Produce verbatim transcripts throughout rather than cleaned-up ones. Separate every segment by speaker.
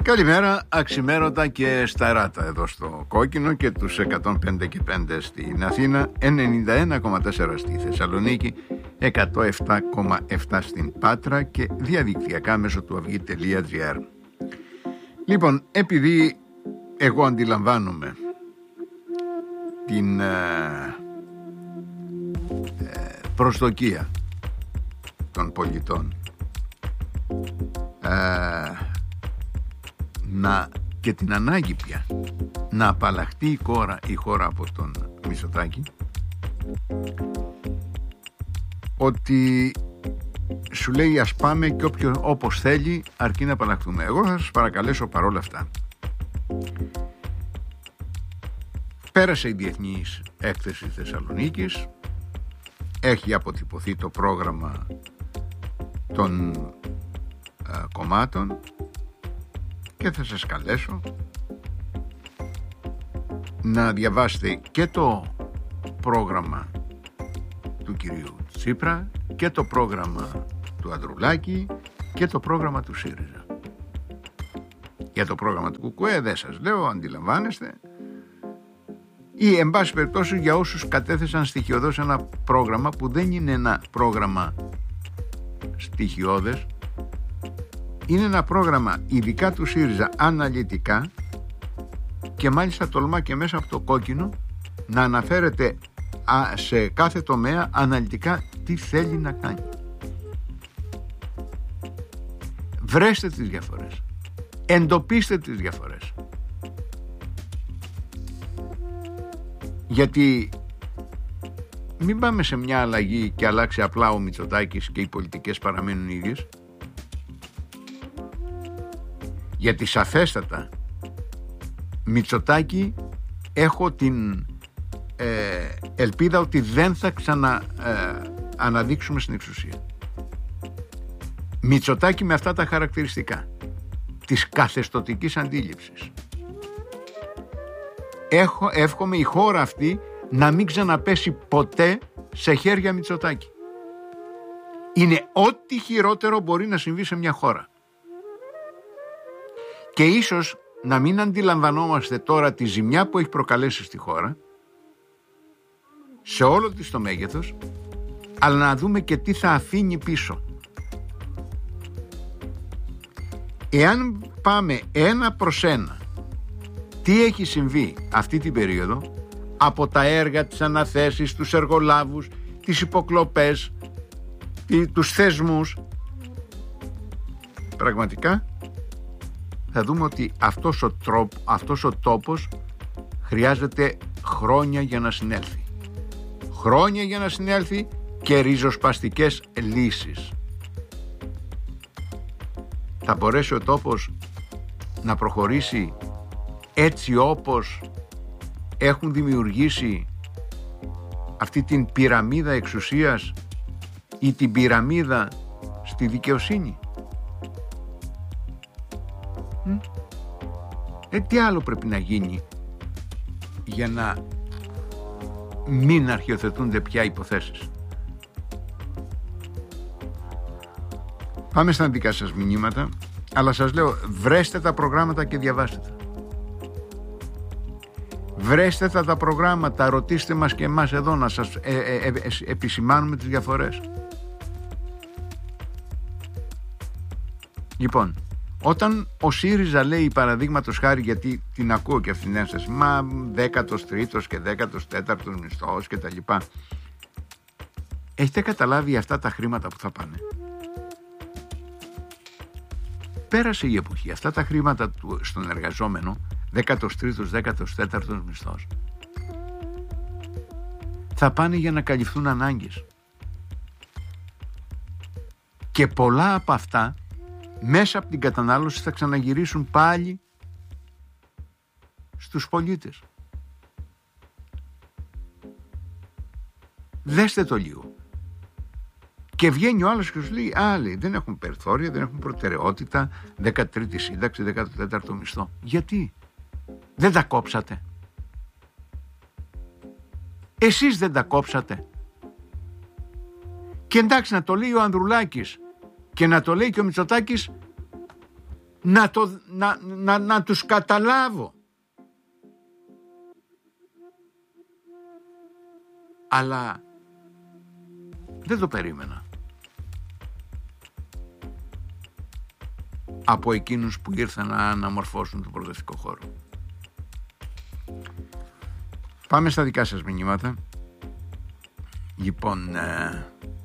Speaker 1: Καλημέρα, αξιμέρωτα και σταράτα εδώ στο Κόκκινο και τους εκατόν πέντε και πέντε στην Αθήνα, ενενήντα ένα κόμμα τέσσερα στη Θεσσαλονίκη, εκατόν επτά κόμμα επτά στην Πάτρα και διαδικτυακά μέσω του αυγή τελεία τζι άρ. Λοιπόν, επειδή εγώ αντιλαμβάνομαι την ε, ε, προσδοκία των πολιτών ε, να, και την ανάγκη πια να απαλλαχτεί η χώρα, η χώρα από τον Μητσοτάκη, ότι σου λέει ας πάμε και όποιο, όπως θέλει αρκεί να απαλλαχθούμε. Εγώ θα σας παρακαλέσω παρόλα αυτά, πέρασε η Διεθνής Έκθεση Θεσσαλονίκης, έχει αποτυπωθεί το πρόγραμμα των α, κομμάτων και θα σας καλέσω να διαβάσετε και το πρόγραμμα του κυρίου Τσίπρα και το πρόγραμμα του Ανδρουλάκη και το πρόγραμμα του ΣΥΡΙΖΑ. Για το πρόγραμμα του ΚΚΕ δεν σας λέω, αντιλαμβάνεστε, ή εν πάση περιπτώσει για όσους κατέθεσαν στοιχειοδός ένα πρόγραμμα που δεν είναι ένα πρόγραμμα στοιχειώδες, είναι ένα πρόγραμμα ειδικά του ΣΥΡΙΖΑ αναλυτικά, και μάλιστα τολμά και μέσα από το κόκκινο να αναφέρεται σε κάθε τομέα αναλυτικά τι θέλει να κάνει. Βρέστε τις διαφορές, εντοπίστε τις διαφορές, γιατί μην πάμε σε μια αλλαγή και αλλάξει απλά ο Μητσοτάκης και οι πολιτικές παραμένουν ίδιες, γιατί σαφέστατα Μητσοτάκη έχω την ε, ελπίδα ότι δεν θα ξανα ε, αναδείξουμε στην εξουσία. Μητσοτάκη με αυτά τα χαρακτηριστικά της καθεστωτικής αντίληψης, έχω, εύχομαι η χώρα αυτή να μην ξαναπέσει ποτέ σε χέρια Μητσοτάκη. Είναι ό,τι χειρότερο μπορεί να συμβεί σε μια χώρα. Και ίσως να μην αντιλαμβανόμαστε τώρα τη ζημιά που έχει προκαλέσει στη χώρα σε όλο της το μέγεθος, αλλά να δούμε και τι θα αφήνει πίσω. Εάν πάμε ένα προς ένα τι έχει συμβεί αυτή την περίοδο, από τα έργα, τις αναθέσεις, τους εργολάβους, τις υποκλοπές, τους θεσμούς, πραγματικά θα δούμε ότι αυτός ο, τρόπο, αυτός ο τόπος χρειάζεται χρόνια για να συνέλθει. Χρόνια για να συνέλθει και ριζοσπαστικές λύσεις. Θα μπορέσει ο τόπος να προχωρήσει έτσι όπως έχουν δημιουργήσει αυτή την πυραμίδα εξουσίας ή την πυραμίδα στη δικαιοσύνη? Ε, τι άλλο πρέπει να γίνει για να μην αρχιοθετούνται πια υποθέσεις? Πάμε στα δικά σας μηνύματα, αλλά σας λέω, βρέστε τα προγράμματα και διαβάστε τα. Βρέστε τα τα προγράμματα, ρωτήστε μας και εμάς εδώ να σας ε, ε, ε, ε, επισημάνουμε τις διαφορές. Λοιπόν, όταν ο ΣΥΡΙΖΑ λέει παραδείγματος χάρη, γιατί την ακούω και αυτήν την ένσταση, μα δέκατος τρίτος και δέκατος τέταρτος μισθός και τα λοιπά, έχετε καταλάβει αυτά τα χρήματα που θα πάνε? Πέρασε η εποχή. Αυτά τα χρήματα του, στον εργαζόμενο, δέκατος τρίτος, δέκατος τέταρτος μισθός, θα πάνε για να καλυφθούν ανάγκες. Και πολλά από αυτά μέσα από την κατανάλωση θα ξαναγυρίσουν πάλι στους πολίτες. Δέστε το λίγο. Και βγαίνει ο άλλος και σου λέει, άλλοι δεν έχουν περιθώρια, δεν έχουν προτεραιότητα, δέκατη τρίτη σύνταξη, δέκατο τέταρτο μισθό. Γιατί? Δεν τα κόψατε? Εσείς δεν τα κόψατε? Και εντάξει, να το λέει ο Ανδρουλάκης και να το λέει και ο Μητσοτάκης, να, το, να, να, να τους καταλάβω. Αλλά δεν το περίμενα από εκείνους που ήρθαν να αναμορφώσουν τον προοδευτικό χώρο. Πάμε στα δικά σας μηνύματα. Λοιπόν, ε,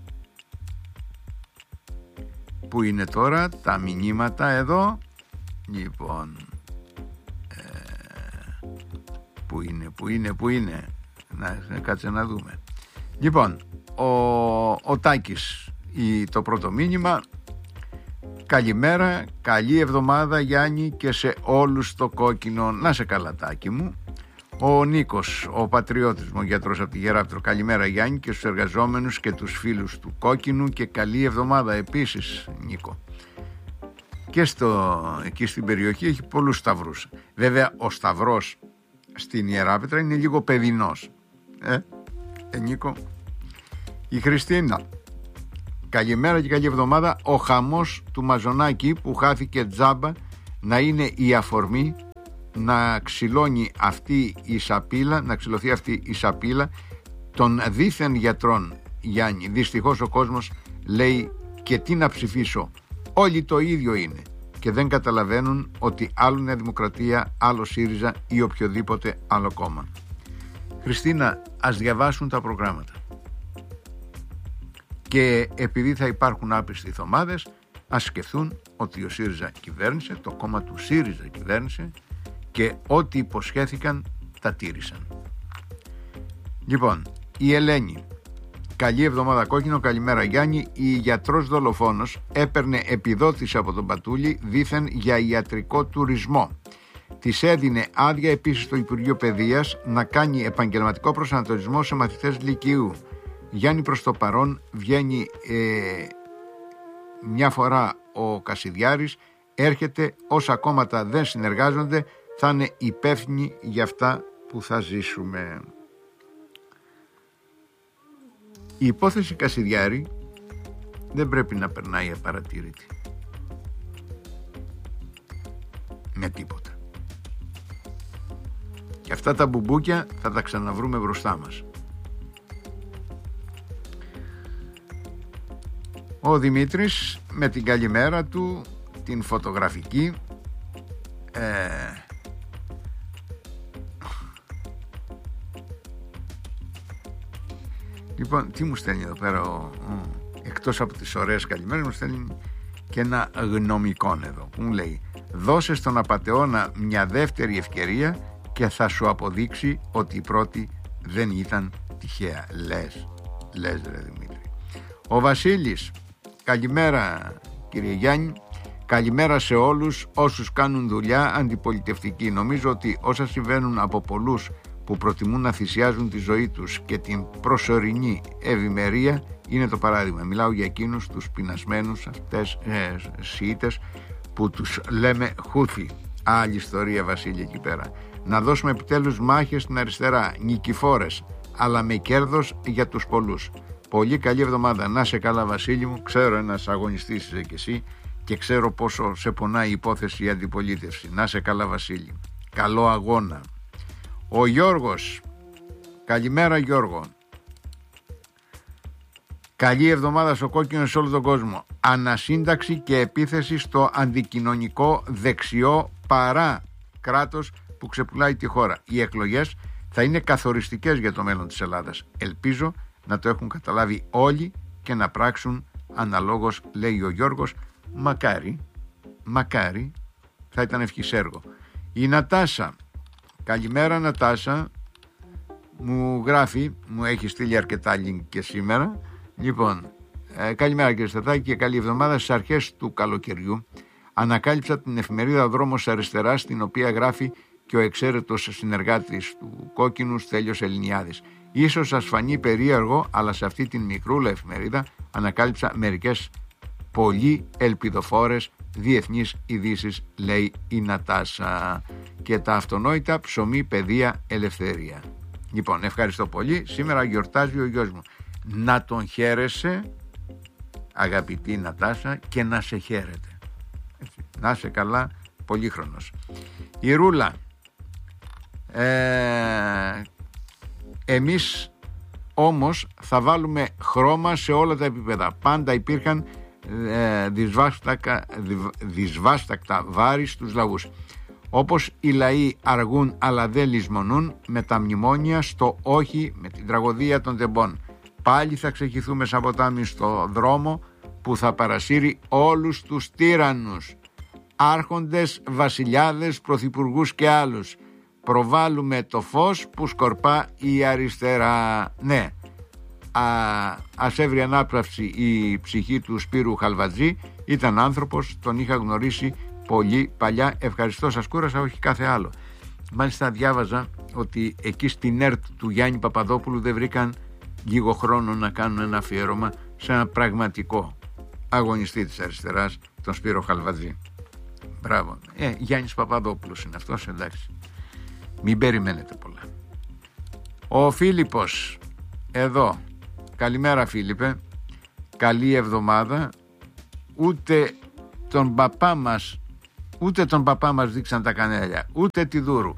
Speaker 1: πού είναι τώρα τα μηνύματα εδώ? Λοιπόν, ε, πού είναι, πού είναι, πού είναι? Να, να κάτσε να δούμε. Λοιπόν, ο, ο Τάκης, η, το πρώτο μήνυμα: καλημέρα, καλή εβδομάδα Γιάννη και σε όλους το κόκκινο. Να σε καλά, Τάκη μου. Ο Νίκος, ο πατριώτης μου, γιατρός από τη Γεράπτρο: καλημέρα Γιάννη και στους εργαζόμενους και τους φίλους του κόκκινου και καλή εβδομάδα επίσης, Νίκο. Και στο, εκεί στην περιοχή έχει πολλούς σταυρούς. Βέβαια ο σταυρός στην Ιεράπετρα είναι λίγο παιδινός. Ε, ε Νίκο. Η Χριστίνα: καλημέρα και καλή εβδομάδα. Ο χαμός του Μαζονάκη που χάθηκε τζάμπα να είναι η αφορμή να ξυλώνει αυτή η σαπίλα, να ξυλωθεί αυτή η σαπίλα των δίθεν γιατρών, Γιάννη. Δυστυχώς ο κόσμος λέει και τι να ψηφίσω, όλοι το ίδιο είναι και δεν καταλαβαίνουν ότι άλλο Νέα Δημοκρατία, άλλο ΣΥΡΙΖΑ ή οποιοδήποτε άλλο κόμμα. Χριστίνα, ας διαβάσουν τα προγράμματα και επειδή θα υπάρχουν άπιστοι θωμάδες, ας σκεφτούν ότι ο ΣΥΡΙΖΑ κυβέρνησε, το κόμμα του ΣΥΡΙΖΑ κυβέρνησε και ό,τι υποσχέθηκαν τα τήρησαν. Λοιπόν, η Ελένη: καλή εβδομάδα κόκκινο, καλημέρα Γιάννη. Η γιατρός δολοφόνος έπαιρνε επιδότηση από τον Πατούλη δήθεν για ιατρικό τουρισμό. Της έδινε άδεια επίσης το Υπουργείο Παιδείας να κάνει επαγγελματικό προσανατολισμό σε μαθητές λυκείου. Γιάννη, προς το παρόν βγαίνει ε, μια φορά ο Κασιδιάρης, έρχεται, όσα κόμματα δεν συνεργάζονται θα είναι υπεύθυνοι για αυτά που θα ζήσουμε. Η υπόθεση Κασιδιάρη δεν πρέπει να περνάει απαρατήρητη με τίποτα. Και αυτά τα μπουμπούκια θα τα ξαναβρούμε μπροστά μας. Ο Δημήτρης με την καλημέρα του, την φωτογραφική, ε, λοιπόν, τι μου στέλνει εδώ πέρα ο, ο, εκτός από τις ωραίες καλημέρες μου στέλνει και ένα γνωμικό εδώ που μου λέει: δώσε στον απατεώνα μια δεύτερη ευκαιρία και θα σου αποδείξει ότι η πρώτη δεν ήταν τυχαία. Λες, λες ρε Δημήτρη. Ο Βασίλης: καλημέρα κύριε Γιάννη, καλημέρα σε όλους όσους κάνουν δουλειά αντιπολιτευτική. Νομίζω ότι όσα συμβαίνουν από πολλούς που προτιμούν να θυσιάζουν τη ζωή τους και την προσωρινή ευημερία είναι το παράδειγμα. Μιλάω για εκείνους τους πεινασμένους αυτές ε, Σιήτες που τους λέμε Χούθι. Άλλη ιστορία, Βασίλη, εκεί πέρα. Να δώσουμε επιτέλους μάχες στην αριστερά, νικηφόρες, αλλά με κέρδος για τους πολλούς. Πολύ καλή εβδομάδα. Να σε καλά, Βασίλη μου. Ξέρω ένας αγωνιστής είσαι και εσύ και ξέρω πόσο σε πονάει η υπόθεση η αντιπολίτευση. Να σε καλά, Βασίλη. Καλό αγώνα. Ο Γιώργος: καλημέρα Γιώργο. Καλή εβδομάδα στο κόκκινο σε όλο τον κόσμο. Ανασύνταξη και επίθεση στο αντικοινωνικό δεξιό παρά κράτος που ξεπουλάει τη χώρα. Οι εκλογές θα είναι καθοριστικές για το μέλλον της Ελλάδας. Ελπίζω να το έχουν καταλάβει όλοι και να πράξουν αναλόγως, λέει ο Γιώργος. Μακάρι, μακάρι, θα ήταν ευχής έργο. Η Νατάσα: καλημέρα Νατάσα, μου γράφει, μου έχει στείλει αρκετά link και σήμερα. Λοιπόν, ε, καλημέρα κύριε Στατάκη και καλή εβδομάδα. Στις αρχές του καλοκαιριού ανακάλυψα την εφημερίδα Δρόμος Αριστεράς, στην οποία γράφει και ο εξαίρετος συνεργάτης του Κόκκινου Στέλιος Ελληνιάδης. Ίσως σας φανεί περίεργο, αλλά σε αυτή την μικρούλα εφημερίδα ανακάλυψα μερικές πολύ ελπιδοφόρες διεθνείς ειδήσεις, λέει η Νατάσα. Και τα αυτονόητα ψωμί, παιδεία, ελευθερία. Λοιπόν, ευχαριστώ πολύ. Σήμερα γιορτάζει ο γιος μου. Να τον χαίρεσαι, αγαπητή Νατάσα, και να σε χαίρεται. Έτσι. Να είσαι καλά, πολύχρονος. Η Ρούλα, ε, εμείς όμως θα βάλουμε χρώμα σε όλα τα επίπεδα. Πάντα υπήρχαν ε, δυσβάστακτα, δυσβάστακτα βάρη στους λαούς. Όπως οι λαοί αργούν αλλά δεν λησμονούν, με τα μνημόνια στο όχι, με την τραγωδία των τεμπών. Πάλι θα ξεχυθούμε σαν ποτάμι στο δρόμο που θα παρασύρει όλους τους τύραννους, άρχοντες, βασιλιάδες, πρωθυπουργούς και άλλους. Προβάλλουμε το φως που σκορπά η αριστερά. Ναι, α, ας έβρει ανάπαυση η ψυχή του Σπύρου Χαλβατζή. Ήταν άνθρωπος, τον είχα γνωρίσει πολύ παλιά. Ευχαριστώ, σας κούρασα, όχι κάθε άλλο. Μάλιστα διάβαζα ότι εκεί στην ΕΡΤ του Γιάννη Παπαδόπουλου δεν βρήκαν λίγο χρόνο να κάνουν ένα αφιέρωμα σε ένα πραγματικό αγωνιστή της αριστεράς, τον Σπύρο Χαλβατζή. Μπράβο. Ε, Γιάννης Παπαδόπουλος είναι αυτός, εντάξει. Μην περιμένετε πολλά. Ο Φίλιππος εδώ. Καλημέρα Φίλιππε. Καλή εβδομάδα. Ούτε τον παπά μας Ούτε τον παπά μας δείξαν τα κανέλια, ούτε τη Δούρου.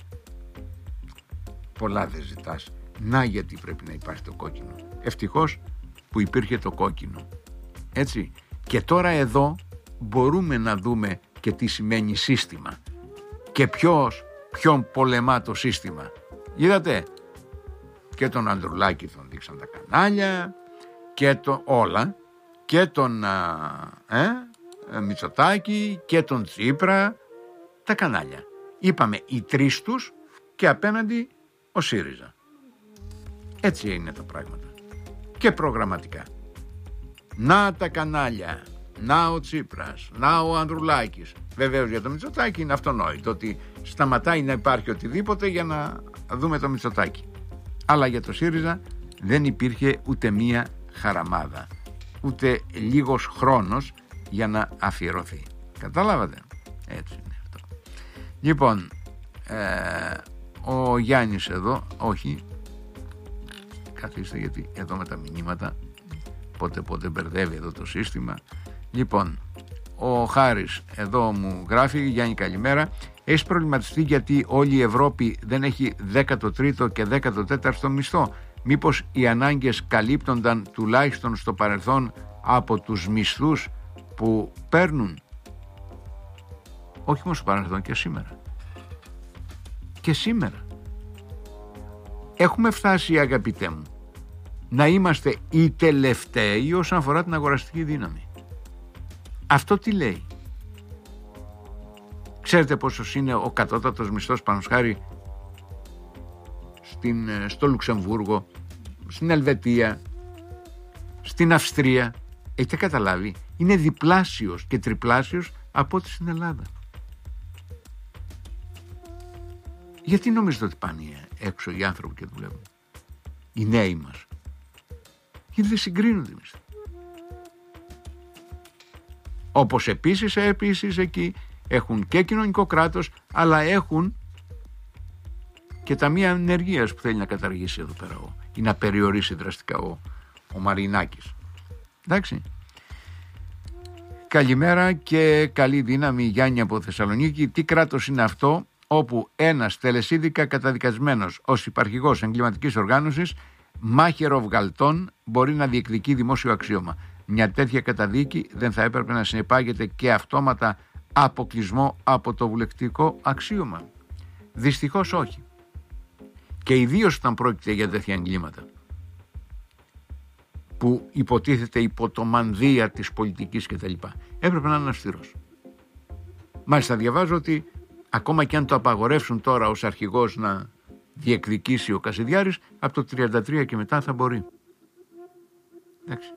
Speaker 1: Πολλά δεν ζητάς. Να γιατί πρέπει να υπάρχει το κόκκινο. Ευτυχώς που υπήρχε το κόκκινο. Έτσι. Και τώρα εδώ μπορούμε να δούμε και τι σημαίνει σύστημα. Και ποιος, ποιον πολεμά το σύστημα. Είδατε. Και τον Ανδρουλάκη τον δείξαν τα κανάλια. Και το όλα. Και τον... Ε, Μητσοτάκη και τον Τσίπρα, τα κανάλια. Είπαμε οι τρεις τους και απέναντι ο ΣΥΡΙΖΑ. Έτσι είναι τα πράγματα. Και προγραμματικά. Να τα κανάλια, να ο Τσίπρας, να ο Ανδρουλάκης. Βεβαίως για το Μητσοτάκη είναι αυτονόητο ότι σταματάει να υπάρχει οτιδήποτε για να δούμε το Μητσοτάκη. Αλλά για το ΣΥΡΙΖΑ δεν υπήρχε ούτε μία χαραμάδα, ούτε λίγος χρόνος για να αφιερωθεί. Καταλάβατε. Έτσι είναι αυτό. Λοιπόν, ε, ο Γιάννης εδώ, όχι, καθίστε γιατί εδώ με τα μηνύματα πότε πότε μπερδεύει εδώ το σύστημα. Λοιπόν, ο Χάρης εδώ μου γράφει, Γιάννη καλημέρα, έχεις προβληματιστεί γιατί όλη η Ευρώπη δεν έχει δέκατο τρίτο και δέκατο τέταρτο μισθό? Μήπως οι ανάγκες καλύπτονταν τουλάχιστον στο παρελθόν από τους μισθούς που παίρνουν? Όχι μόνο στο παρελθόν, και σήμερα. Και σήμερα. Έχουμε φτάσει, αγαπητέ μου, να είμαστε οι τελευταίοι όσον αφορά την αγοραστική δύναμη. Αυτό τι λέει? Ξέρετε πόσος είναι ο κατώτατος μισθός πάνω χάρη στην, στο Λουξεμβούργο, στην Ελβετία, στην Αυστρία? Έχετε καταλάβει? Είναι διπλάσιος και τριπλάσιος από ό,τι στην Ελλάδα. Γιατί νομίζετε ότι πάνε έξω οι άνθρωποι και δουλεύουν? Οι νέοι μας. Γιατί δεν συγκρίνονται εμείς. Όπως επίσης, επίσης εκεί έχουν και κοινωνικό κράτος, αλλά έχουν και ταμεία ανεργίας που θέλει να καταργήσει εδώ πέρα ο, ή να περιορίσει δραστικά ο, ο Μαρινάκης. Εντάξει. Καλημέρα και καλή δύναμη Γιάννη από Θεσσαλονίκη. Τι κράτος είναι αυτό όπου ένας τελεσίδικα καταδικασμένος ως υπαρχηγός εγκληματικής οργάνωσης, μάχαιρο βγαλτών, μπορεί να διεκδικεί δημόσιο αξίωμα? Μια τέτοια καταδίκη δεν θα έπρεπε να συνεπάγεται και αυτόματα αποκλεισμό από το βουλευτικό αξίωμα? Δυστυχώς όχι. Και ιδίως όταν πρόκειται για τέτοια εγκλήματα που υποτίθεται υπό το μανδύα της πολιτικής κτλ. Έπρεπε να είναι αυστηρός. Μάλιστα διαβάζω ότι ακόμα και αν το απαγορεύσουν τώρα ως αρχηγός να διεκδικήσει ο Κασιδιάρης, από το τριάντα τρία και μετά θα μπορεί. Εντάξει.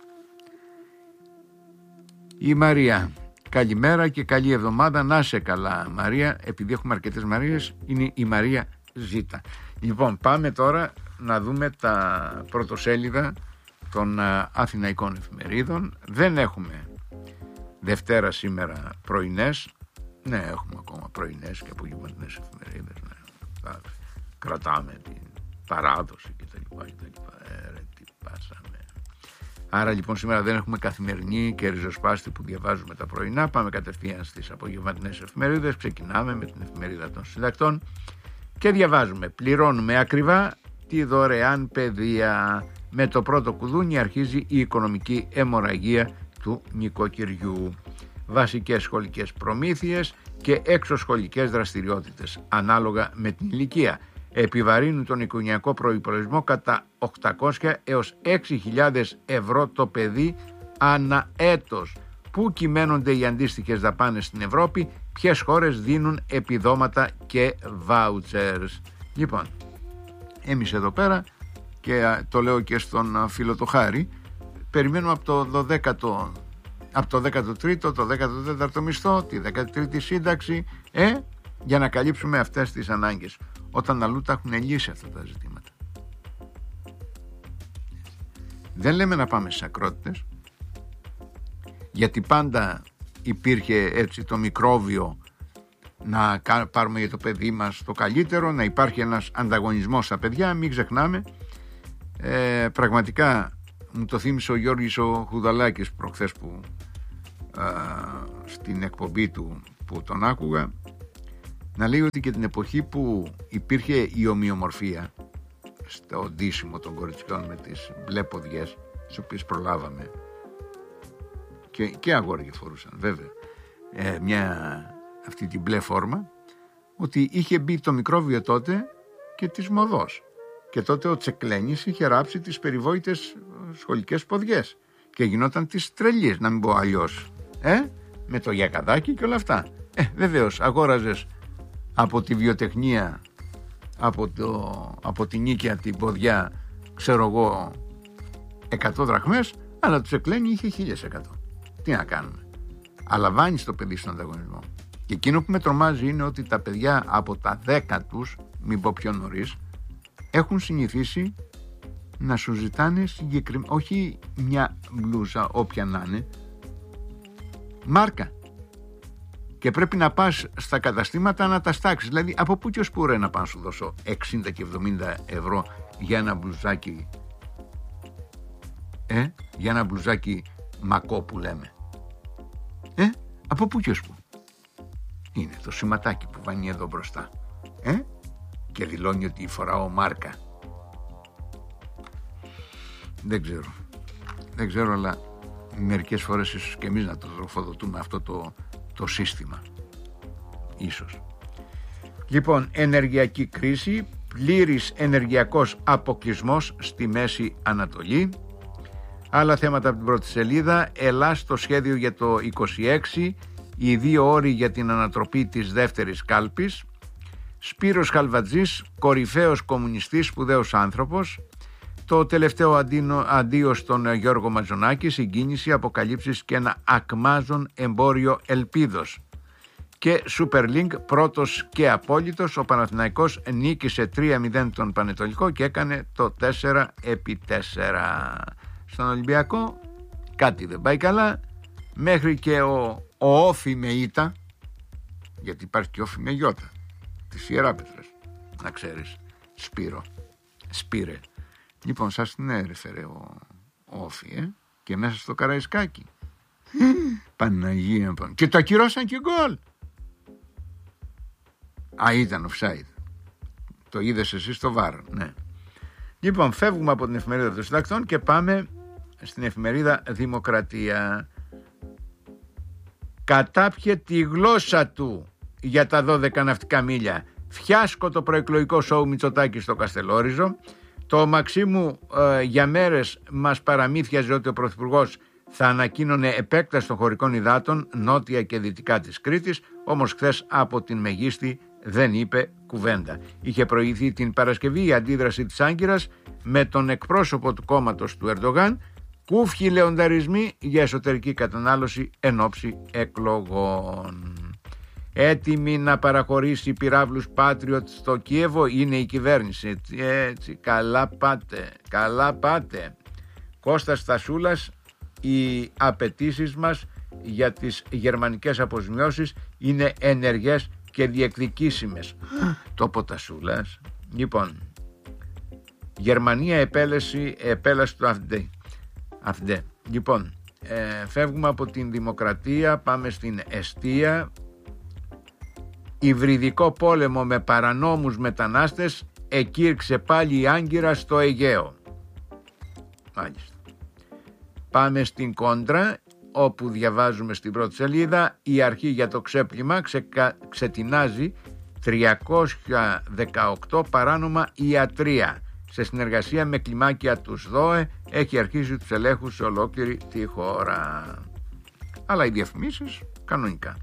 Speaker 1: Η Μαρία, καλημέρα και καλή εβδομάδα. Να σε καλά Μαρία, επειδή έχουμε αρκετές Μαρίες, είναι η Μαρία Ζήτα. Λοιπόν, πάμε τώρα να δούμε τα πρωτοσέλιδα των αθηναϊκών εφημερίδων. Δεν έχουμε Δευτέρα σήμερα πρωινές. Ναι, έχουμε ακόμα πρωινές και απογευματινές εφημερίδες. Ναι. Κρατάμε την παράδοση κτλ. Ε, ρε, τι πάσαμε. Άρα λοιπόν σήμερα δεν έχουμε καθημερινή και ριζοσπάστη που διαβάζουμε τα πρωινά. Πάμε κατευθείαν στις απογευματινές εφημερίδες. Ξεκινάμε με την εφημερίδα των συντακτών και διαβάζουμε: πληρώνουμε ακριβά τη δωρεάν παιδεία. Με το πρώτο κουδούνι αρχίζει η οικονομική αιμορραγία του νοικοκυριού. Βασικές σχολικές προμήθειες και εξωσχολικές δραστηριότητες ανάλογα με την ηλικία επιβαρύνουν τον οικογενειακό προϋπολογισμό κατά οκτακόσια έως έξι χιλιάδες ευρώ το παιδί ανά έτος. Πού κυμαίνονται οι αντίστοιχες δαπάνες στην Ευρώπη, ποιες χώρες δίνουν επιδόματα και βάουτσερς. Λοιπόν, εμείς εδώ πέρα, και το λέω και στον φίλο το Χάρη, περιμένουμε από το δωδέκατο, από το δέκατο τρίτο, το δέκατο τέταρτο μισθό, τη δέκατη τρίτη σύνταξη, ε, για να καλύψουμε αυτές τις ανάγκες, όταν αλλού τα έχουν λύσει αυτά τα ζητήματα. Δεν λέμε να πάμε στις ακρότητες, γιατί πάντα υπήρχε έτσι το μικρόβιο να πάρουμε για το παιδί μας το καλύτερο, να υπάρχει ένας ανταγωνισμός στα παιδιά. Μην ξεχνάμε, ε, πραγματικά μου το θύμισε ο Γιώργης ο Χουδαλάκης προχθές, που α, στην εκπομπή του που τον άκουγα, να λέει ότι και την εποχή που υπήρχε η ομοιομορφία στο ντύσιμο των κοριτσιών με τις μπλε ποδιές, τις οποίες προλάβαμε, και, και αγόρια φορούσαν βέβαια ε, μια αυτή την μπλε φόρμα, ότι είχε μπει το μικρόβιο τότε και της μοδός, και τότε ο Τσεκλένης είχε ράψει τις περιβόητες σχολικές ποδιές και γινόταν της τρελής, να μην πω αλλιώς, ε, με το γιακαδάκι και όλα αυτά. Ε, βεβαίως αγόραζες από τη βιοτεχνία, από, το, από την νίκαια την ποδιά, ξέρω εγώ, εκατό δραχμές, αλλά το Τσεκλένη είχε χίλιες εκατό. Τι να κάνουμε, αλλά βάνεις το παιδί στον ανταγωνισμό. Και εκείνο που με τρομάζει είναι ότι τα παιδιά από τα δέκα τους, μην πω πιο νωρίς, έχουν συνηθίσει να σου ζητάνε συγκεκριμένα, όχι μια μπλούζα όποια να είναι, μάρκα. Και πρέπει να πας στα καταστήματα να τα στάξεις. Δηλαδή από πού και ως πού ρε να πάω να σου δώσω εξήντα και εβδομήντα ευρώ για ένα μπλουζάκι, ε, για ένα μπλουζάκι μακό που λέμε, ε, από πού και ως πού. Είναι το σηματάκι που βάνει εδώ μπροστά, ε, και δηλώνει ότι φοράω μάρκα. Δεν ξέρω, δεν ξέρω, αλλά μερικές φορές ίσως και εμείς να το τροφοδοτούμε αυτό το, το σύστημα, ίσως. Λοιπόν, ενεργειακή κρίση, πλήρης ενεργειακός αποκλεισμός στη Μέση Ανατολή. Άλλα θέματα από την πρώτη σελίδα: Ελλάς στο σχέδιο για το είκοσι έξι, οι δύο όροι για την ανατροπή της δεύτερης κάλπης. Σπύρος Χαλβατζής, κορυφαίος κομμουνιστής, σπουδαίος άνθρωπος. Το τελευταίο αντίο στον Γιώργο Μαζονάκη, συγκίνηση, αποκαλύψεις και ένα ακμάζον εμπόριο ελπίδος. Και Superlink, πρώτος και απόλυτος, ο Παναθηναϊκός νίκησε τρία μηδέν τον Πανετολικό και έκανε το τέσσερα επί τέσσερα. Στον Ολυμπιακό κάτι δεν πάει καλά, μέχρι και ο, ο Όφη με ήττα, γιατί υπάρχει και Όφη με γιώτα, της Ιεράπετρας, να ξέρεις, Σπύρο, Σπύρε. Λοιπόν, σας την έρεφερε ο, ο Όφη, ε? Και μέσα στο Καραϊσκάκι. Παναγία πάνω. Και το ακυρώσαν και γκολ. Α, ήταν offside. Το είδες εσύ στο βαρ, ναι. Λοιπόν, φεύγουμε από την εφημερίδα των συντακτών και πάμε στην εφημερίδα Δημοκρατία. Κατάπιε τη γλώσσα του για τα δώδεκα ναυτικά μίλια. Φιάσκω το προεκλογικό σοου Μητσοτάκη στο Καστελόριζο. Το Μαξίμου ε, για μέρες μας παραμύθιαζε ότι ο Πρωθυπουργός θα ανακοίνωνε επέκταση των χωρικών υδάτων νότια και δυτικά της Κρήτης, όμως χθες από την Μεγίστη δεν είπε κουβέντα. Είχε προηγηθεί την Παρασκευή η αντίδραση της Άγκυρας με τον εκπρόσωπο του κόμματος του Ερντογάν, κούφιοι λεονταρισμοί για εσωτερική κατανάλωση εν ώψη εκλογών. Έτοιμη να παραχωρήσει πυράβλους Patriot στο Κίεβο είναι η κυβέρνηση. Έτσι, έτσι, καλά πάτε, καλά πάτε. Κώστας Στασούλας, οι απαιτήσεις μας για τις γερμανικές αποζημιώσεις είναι ενεργές και διεκδικήσιμες. Το Ποτασούλας. Λοιπόν, Γερμανία επέλεση, επέλαση του Αυτέ. Λοιπόν, ε, φεύγουμε από την Δημοκρατία, πάμε στην Εστία. Υβριδικό πόλεμο με παρανόμους μετανάστες εκήρξε πάλι η Άγκυρα στο Αιγαίο. Μάλιστα. Πάμε στην Κόντρα, όπου διαβάζουμε στην πρώτη σελίδα: η αρχή για το ξέπλυμα ξεκα... ξετινάζει τριακόσια δεκαοκτώ παράνομα ιατρία. Σε συνεργασία με κλιμάκια τους ΔΟΕ έχει αρχίσει τους ελέγχους σε ολόκληρη τη χώρα. Αλλά οι διαφημίσεις κανονικά.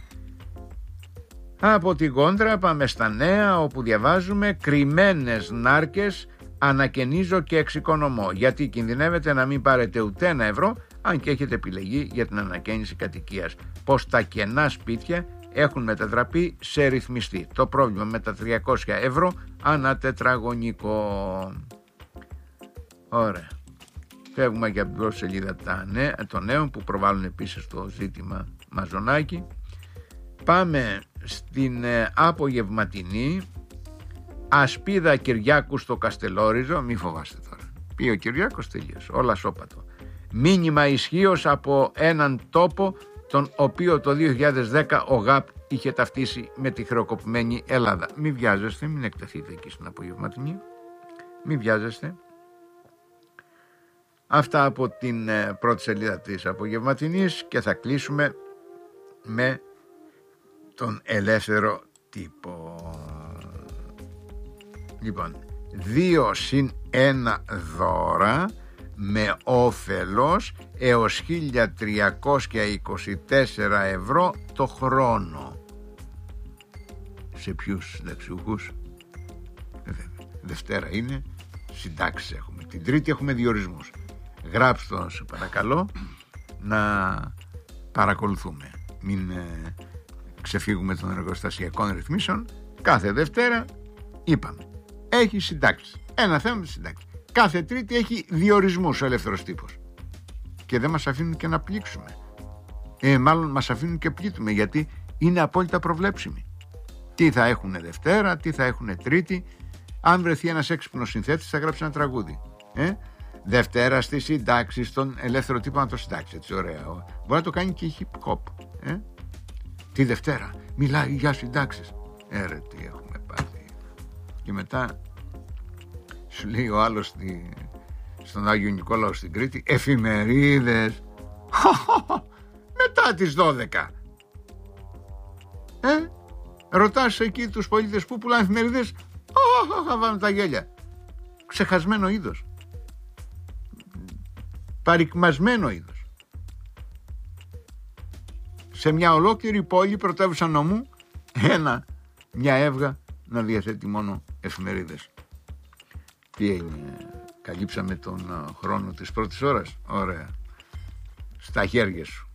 Speaker 1: Από την Κόντρα πάμε στα νέα, όπου διαβάζουμε: κρυμμένες νάρκες ανακαινίζω και εξοικονομώ, γιατί κινδυνεύετε να μην πάρετε ούτε ένα ευρώ αν και έχετε επιλεγεί για την ανακαίνιση κατοικίας. Πως τα κενά σπίτια έχουν μετατραπεί σε ρυθμιστή. Το πρόβλημα με τα τριακόσια ευρώ ανά τετραγωνικό. Ωραία. Φεύγουμε και από την πρώτη σελίδα των νέων που προβάλλουν επίσης το ζήτημα Μαζονάκη. Πάμε στην απογευματινή. Ασπίδα Κυριάκου στο Καστελόριζο. Μη φοβάστε τώρα. Πει ο Κυριάκος, τελείωσε. Όλα σώπατο. Μήνυμα ισχύος από έναν τόπο τον οποίο το δύο χιλιάδες δέκα ο ΓΑΠ είχε ταυτίσει με τη χρεοκοπημένη Ελλάδα. Μη βιάζεστε, μην εκτεθείτε εκεί στην απογευματινή. Μη βιάζεστε. Αυτά από την πρώτη σελίδα της απογευματινής και θα κλείσουμε με τον ελεύθερο τύπο. Λοιπόν, δύο συν ένα δώρα με όφελος έως χίλια τριακόσια είκοσι τέσσερα ευρώ το χρόνο. Σε ποιους συνταξιούχους? Δευτέρα είναι, συντάξεις έχουμε. Την Τρίτη έχουμε διορισμούς. Γράψτε το, σε παρακαλώ, να παρακολουθούμε. Μην ε, ξεφύγουμε των εργοστασιακών ρυθμίσεων. Κάθε Δευτέρα, είπαμε, έχει συντάξεις. Ένα θέμα με συντάξεις. Κάθε Τρίτη έχει διορισμούς ο ελεύθερος τύπος. Και δεν μας αφήνουν και να πλήξουμε. Ε, μάλλον μας αφήνουν και πλήττουμε, γιατί είναι απόλυτα προβλέψιμοι. Τι θα έχουν Δευτέρα, τι θα έχουν Τρίτη. Αν βρεθεί ένας έξυπνος συνθέτης, θα γράψει ένα τραγούδι. Ε? Δευτέρα στη συντάξη, στον ελεύθερο τύπο να το συντάξει. Έτσι, ωραία. Μπορεί να το κάνει και η hip hop. Ε? Τη Δευτέρα μιλάει για συντάξεις. Ε, ρε, τι έχουμε πάθει. Και μετά σου λέει ο άλλος στη, στον Άγιο Νικόλαο στην Κρήτη, εφημερίδες μετά τις δώδεκα. Ε, ρωτάς εκεί τους πολίτες που πουλάνε εφημερίδες, θα βάλουν τα γέλια. Ξεχασμένο είδος, παρικμασμένο είδος. Σε μια ολόκληρη πόλη, πρωτεύουσα νομού, ένα, μια έβγα να διαθέτει μόνο εφημερίδες. Τι έγινε, καλύψαμε τον χρόνο της πρώτης ώρας? Ωραία. Στα χέρια σου.